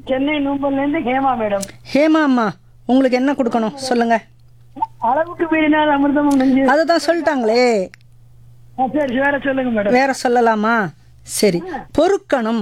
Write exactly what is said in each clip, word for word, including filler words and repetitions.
சென்னை நூம்பல்ல இருந்து ஹேமா மேடம். ஹேமா அம்மா, உங்களுக்கு என்ன கொடுக்கணும் சொல்லுங்க. அளவுக்கு மீறினால் அமிர்தமும் நெஞ்சு. அதுதான் சொல்லிட்டாங்களே, ஆ, சரி வேற சொல்லுங்க மேடம். வேற சொல்லலாமா? சரி, பொறுக்கணும்.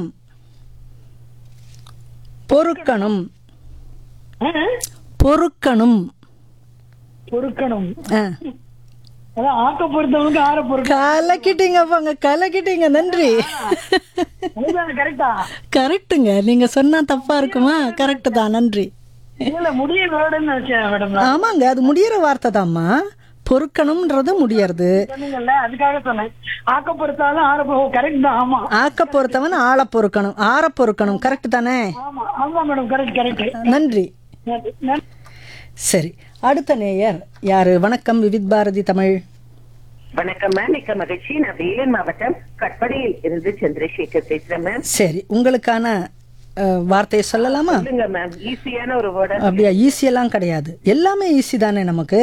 பொறுக்கணும். ஆ? பொறுக்கணும். பொறுக்கணும். ஆ, அதான் ஆக்க பொறுத்தவங்க ஆற பொறுக்க. கலக்கிட்டீங்க போங்க, கலக்கிட்டீங்க. நன்றி. கரெக்டா? கரெக்டுங்க, நீங்க சொன்னா தப்பா இருக்குமா? கரெக்டு தான், நன்றி. இல்ல முடிய வேர்டுன்னு நினைச்சேன் மேடம். ஆமாங்க, அது முடியிற வார்த்தை தான்மா. பொறுக்கணும்ன்றது முடியறது. சொன்னீங்கல்ல, அதுக்காக சொன்னேன். ஆக்க பொறுத்தாலும் ஆற பொறு கரெக்ட் தான். ஆமா, ஆக்க பொறுத்தவன் ஆள பொறுக்கணும், ஆற பொறுக்கணும். கரெக்ட் தானே? ஆமா ஆமா மேடம், கரெக்ட் கரெக்ட். நன்றி. சரி, அடுத்த நேயர் யாரு? வணக்கம், விவித் பாரதி தமிழ். வணக்கம் மேம், மிக்க மகிழ்ச்சி. நான் வேலூர் மாவட்டம் கட்படியில் இருந்து சந்திரசேகர் பேசுறேன் மேம். சரி, உங்களுக்கான அஹ், வார்த்தையை சொல்லலாமா? சொல்லுங்க மேம். ஈஸியான ஒரு வேர்டு. அப்படியா? ஈஸியெல்லாம் கிடையாது, எல்லாமே ஈஸி தானே நமக்கு.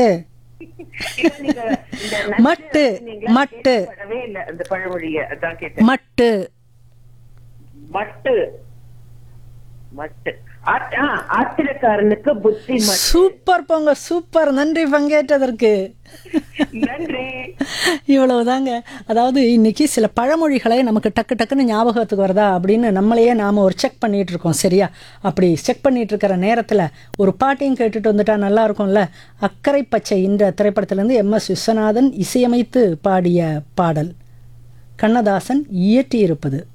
மட்டு மட்டு படவே இல்ல அந்த பழமொழிய, அதான் கேட்டேன். மட்டு மட்டு மட்டு ஆத்- ஆ, ஆத்திரக்காரனுக்கு புத்தி மட்டு. சூப்பர் போங்க, சூப்பர். நன்றி பங்கேற்றதற்கு. நன்றி. இவ்வளவுதாங்க. அதாவது இன்னைக்கு சில பழமொழிகளை நமக்கு டக்கு டக்குன்னு ஞாபகத்துக்கு வருதா அப்படின்னு நம்மளையே நாம ஒரு செக் பண்ணிட்டு இருக்கோம். சரியா? அப்படி செக் பண்ணிட்டு இருக்கிற நேரத்தில் ஒரு பாட்டையும் கேட்டுட்டு வந்துட்டா நல்லா இருக்கும்ல. அக்கறை பச்சை இந்த திரைப்படத்திலிருந்து எம் எஸ் விஸ்வநாதன் இசையமைத்து பாடிய பாடல், கண்ணதாசன் இயற்றியிருப்பது.